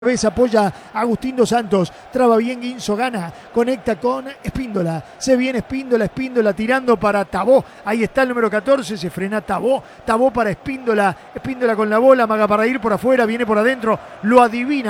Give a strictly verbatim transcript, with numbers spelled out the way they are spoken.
Vez apoya a Agustín Dos Santos, traba bien Guinzo, gana, conecta con Espíndola, se viene Espíndola, Espíndola tirando para Tabó, ahí está el número catorce, se frena Tabó, Tabó para Espíndola, Espíndola con la bola, amaga para ir por afuera, viene por adentro, lo adivina.